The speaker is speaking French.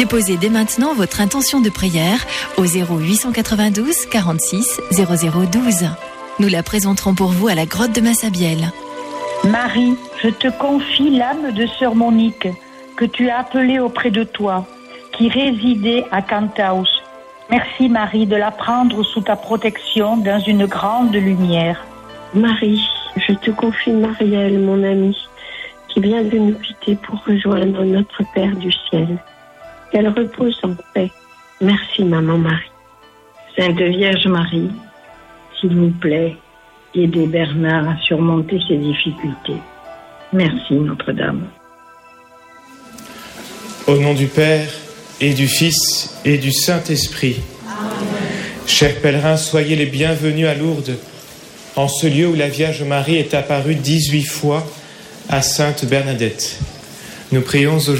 Déposez dès maintenant votre intention de prière au 0892 46 0012. Nous la présenterons pour vous à la grotte de Massabielle. Marie, je te confie l'âme de sœur Monique, que tu as appelée auprès de toi, qui résidait à Cantaus. Merci Marie de la prendre sous ta protection dans une grande lumière. Marie, je te confie Marielle, mon amie, qui vient de nous quitter pour rejoindre notre Père du ciel. Qu'elle repose en paix. Merci, Maman Marie. Sainte Vierge Marie, s'il vous plaît, aidez Bernard à surmonter ses difficultés. Merci, Notre-Dame. Au nom du Père, et du Fils, et du Saint-Esprit. Amen. Chers pèlerins, soyez les bienvenus à Lourdes, en ce lieu où la Vierge Marie est apparue 18 fois à Sainte Bernadette. Nous prions aujourd'hui